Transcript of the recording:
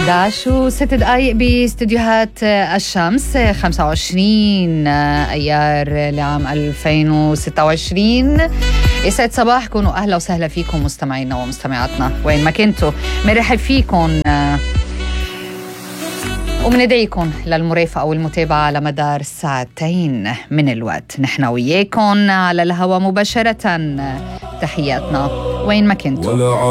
11:06 باستديوهات الشمس، 25 أيار لعام 2026. يسعد صباحكم وأهلا وسهلا فيكم مستمعينا ومستمعاتنا وين ما كنتوا. مرحب فيكم ومندعيكم للمرافقة والمتابعة على مدار ساعتين من الوقت. نحن وياكم على الهواء مباشرة. تحياتنا وين ما كنتوا.